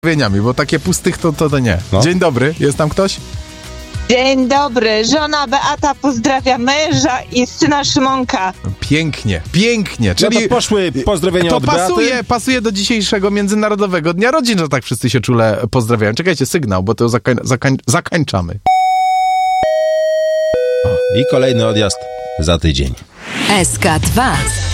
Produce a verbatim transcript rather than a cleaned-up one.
pozdrowieniami, bo takie pustych to, to, to nie. No. Dzień dobry, jest tam ktoś? Dzień dobry, żona Beata pozdrawia męża i syna Szymonka. Pięknie, pięknie. Czyli Czyli no to poszły pozdrowienia to od Beaty. pasuje, pasuje do dzisiejszego Międzynarodowego Dnia Rodzin, że tak wszyscy się czule pozdrawiają. Czekajcie, sygnał, bo to zakań, zakań, zakańczamy. I kolejny odjazd za tydzień. S K dwa.